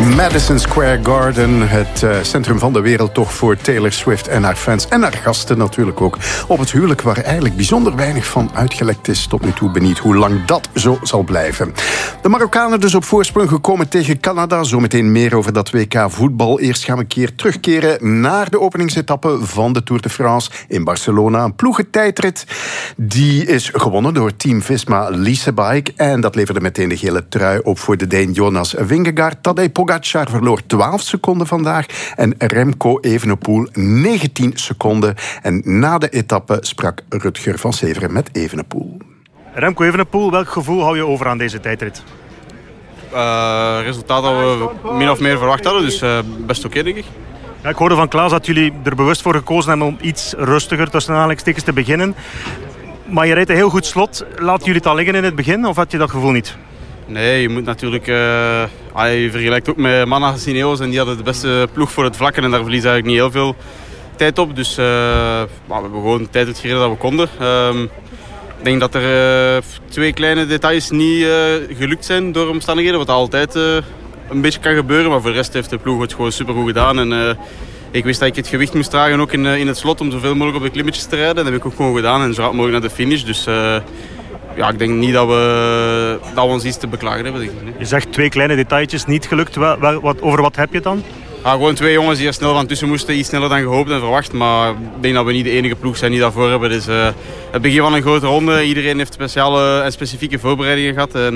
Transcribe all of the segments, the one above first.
Madison Square Garden, het centrum van de wereld toch voor Taylor Swift en haar fans en haar gasten natuurlijk ook. Op het huwelijk waar eigenlijk bijzonder weinig van uitgelekt is. Tot nu toe benieuwd hoe lang dat zo zal blijven. De Marokkanen dus op voorsprong gekomen tegen Canada. Zometeen meer over dat WK voetbal. Eerst gaan we een keer terugkeren naar de openingsetappe van de Tour de France in Barcelona. Een ploegentijdrit. Die is gewonnen door Team Visma Leasebike. En dat leverde meteen de gele trui op voor de Deen Jonas Vingegaard. Tadej Pogacar verloor 12 seconden vandaag. En Remco Evenepoel 19 seconden. En na de etappe sprak Rutger van Severen met Evenepoel. Remco Evenepoel, welk gevoel hou je over aan deze tijdrit? Resultaat dat we min of meer verwacht hadden. Dus best oké, denk ik. Ja, ik hoorde van Klaas dat jullie er bewust voor gekozen hebben om iets rustiger tussen aanhalingstekens te beginnen. Maar je rijdt een heel goed slot. Laten jullie het al liggen in het begin of had je dat gevoel niet? Nee, je moet natuurlijk... je vergelijkt ook met Managos Ineos en die hadden de beste ploeg voor het vlakken en daar verliezen eigenlijk niet heel veel tijd op. Dus we hebben gewoon de tijd gereden dat we konden. Ik denk dat er 2 kleine details niet gelukt zijn door omstandigheden, wat altijd een beetje kan gebeuren. Maar voor de rest heeft de ploeg het gewoon supergoed gedaan. En ik wist dat ik het gewicht moest dragen ook in het slot om zoveel mogelijk op de klimmetjes te rijden. Dat heb ik ook gewoon gedaan en zo hard mogelijk naar de finish. Dus ik denk niet dat we ons iets te beklagen hebben. Denk ik, nee. Je zegt 2 kleine detailtjes niet gelukt. Over wat heb je het dan? Gewoon 2 jongens die er snel van tussen moesten. Iets sneller dan gehoopt en verwacht. Maar ik denk dat we niet de enige ploeg zijn die daarvoor hebben. Dus het begin van een grote ronde. Iedereen heeft speciale en specifieke voorbereidingen gehad. En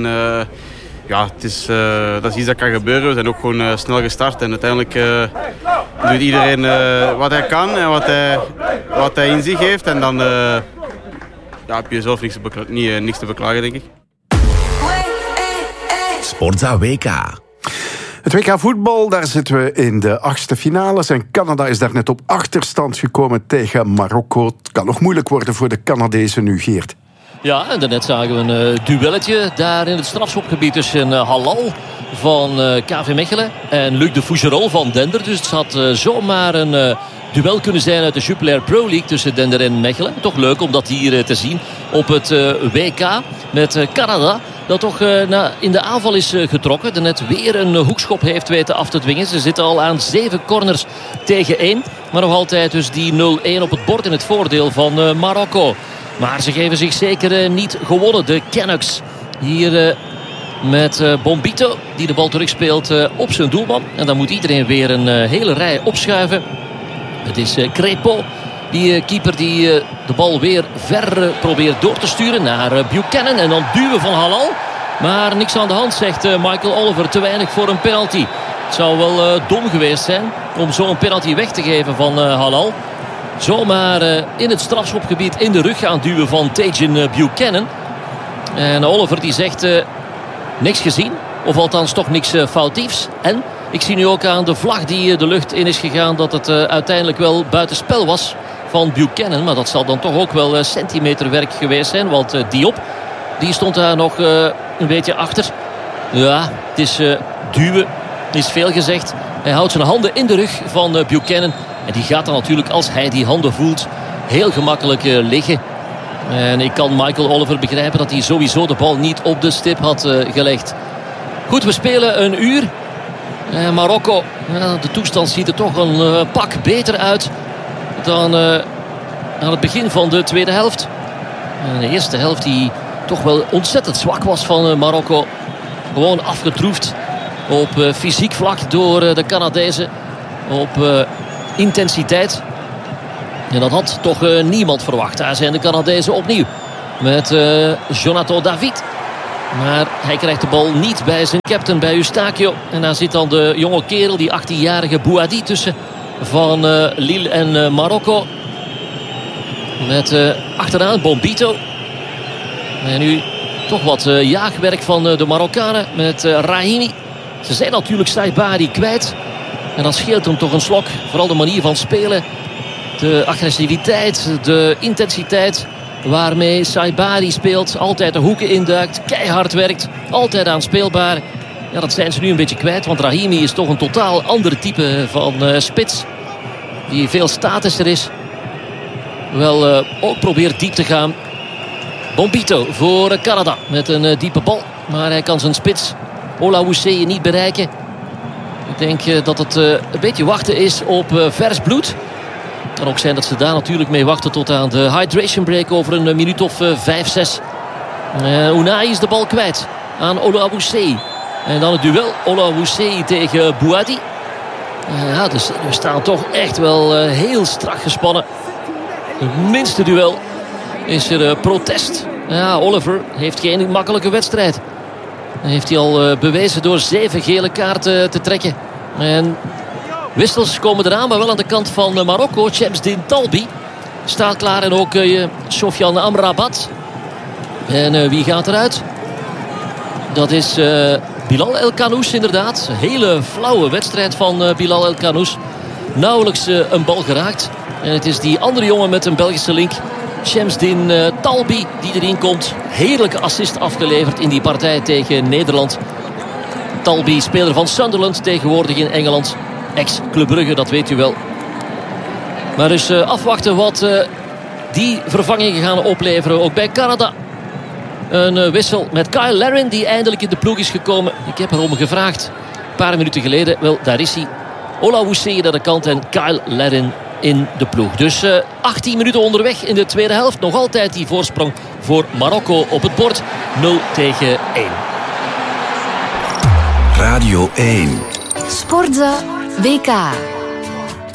dat is iets dat kan gebeuren. We zijn ook gewoon snel gestart. En uiteindelijk doet iedereen wat hij kan en wat hij in zich heeft. En dan heb je zelf niks te beklagen, denk ik. Sportza WK. Het WK voetbal, daar zitten we in de 8e finales. En Canada is daar net op achterstand gekomen tegen Marokko. Het kan nog moeilijk worden voor de Canadezen nu, Geert. Ja, en daarnet zagen we een duelletje daar in het strafschopgebied tussen Halal van KV Mechelen en Luc de Fougerolles van Dender. Dus het had zomaar een duel kunnen zijn uit de Jupiler Pro League tussen Dender en Mechelen. Toch leuk om dat hier te zien op het WK met Canada. Dat toch in de aanval is getrokken. Daarnet weer een hoekschop heeft weten af te dwingen. Ze zitten al aan 7 corners tegen 1. Maar nog altijd dus die 0-1 op het bord in het voordeel van Marokko. Maar ze geven zich zeker niet gewonnen. De Canucks hier met Bombito die de bal terugspeelt op zijn doelman. En dan moet iedereen weer een hele rij opschuiven. Het is Crépeau, die keeper die de bal weer ver probeert door te sturen naar Buchanan. En dan duwen van Halal. Maar niks aan de hand, zegt Michael Oliver. Te weinig voor een penalty. Het zou wel dom geweest zijn om zo'n penalty weg te geven van Halal. Zomaar in het strafschopgebied in de rug gaan duwen van Tajon Buchanan. En Oliver die zegt niks gezien. Of althans toch niks foutiefs. En ik zie nu ook aan de vlag die de lucht in is gegaan dat het uiteindelijk wel buitenspel was van Buchanan. Maar dat zal dan toch ook wel centimeterwerk geweest zijn. Want Diop die stond daar nog een beetje achter. Ja, het is duwen. Is veel gezegd. Hij houdt zijn handen in de rug van Buchanan. En die gaat dan natuurlijk, als hij die handen voelt, heel gemakkelijk liggen. En ik kan Michael Oliver begrijpen dat hij sowieso de bal niet op de stip had gelegd. Goed, we spelen een uur. Marokko, de toestand ziet er toch een pak beter uit dan aan het begin van de tweede helft. De eerste helft die toch wel ontzettend zwak was van Marokko. Gewoon afgetroefd op fysiek vlak door de Canadezen. Op intensiteit. En dat had toch niemand verwacht. Daar zijn de Canadezen opnieuw. Met Jonathan David. Maar hij krijgt de bal niet bij zijn captain, bij Eustachio. En daar zit dan de jonge kerel, die 18-jarige Bouhaddi tussen. Van Lille en Marokko. Met achteraan Bombito. En nu toch wat jaagwerk van de Marokkanen met Rahimi. Ze zijn natuurlijk Saibari kwijt. En dat scheelt hem toch een slok. Vooral de manier van spelen. De agressiviteit, de intensiteit waarmee Saibari speelt. Altijd de hoeken induikt, keihard werkt. Altijd aanspeelbaar. Ja, dat zijn ze nu een beetje kwijt. Want Rahimi is toch een totaal andere type van spits. Die veel statischer is. Wel ook probeert diep te gaan. Bombito voor Canada met een diepe bal. Maar hij kan zijn spits Olawusse niet bereiken. Ik denk dat het een beetje wachten is op vers bloed. Het kan ook zijn dat ze daar natuurlijk mee wachten tot aan de hydration break over een minuut of 5-6. Unai is de bal kwijt aan Olawusi. En dan het duel Olawusi tegen Bouhaddi. Dus we staan toch echt wel heel strak gespannen. Het minste duel is er protest. Oliver heeft geen makkelijke wedstrijd. Dat heeft hij al bewezen door 7 gele kaarten te trekken. En wissels komen eraan, maar wel aan de kant van Marokko. Chemsdin Talbi staat klaar en ook Sofian Amrabat. En wie gaat eruit? Dat is Bilal El Khanous inderdaad. Een hele flauwe wedstrijd van Bilal El Khanous. Nauwelijks een bal geraakt. En het is die andere jongen met een Belgische link, Chemsdin Talbi, die erin komt. Heerlijke assist afgeleverd in die partij tegen Nederland. Talbi, speler van Sunderland, tegenwoordig in Engeland. Ex-Club Brugge, dat weet u wel. Maar dus afwachten wat die vervangingen gaan opleveren. Ook bij Canada. Een wissel met Kyle Larin, die eindelijk in de ploeg is gekomen. Ik heb erom gevraagd. Een paar minuten geleden. Wel, daar is hij. Olawusi aan de kant en Kyle Larin in de ploeg. Dus 18 minuten onderweg in de tweede helft. Nog altijd die voorsprong voor Marokko op het bord. 0-1. Radio 1. Sportza WK.